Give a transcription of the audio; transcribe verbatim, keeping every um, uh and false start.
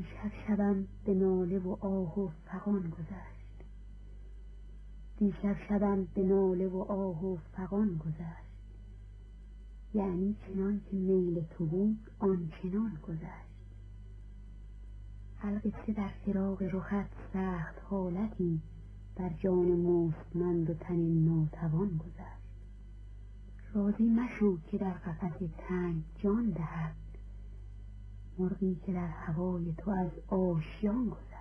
دیشب شبم به ناله و آه و فغان گذشت، دیشب شبم به ناله و آه و فغان گذشت، یعنی چنان که میل تو بود آنچنان گذشت. القصه در فراق رخت سخت حالتی بر جان مستمند و تن ناتوان گذشت. راضی مشو که در قفس تنگ جان دهد، مرغی که در هوای تو از آشیان گذشت.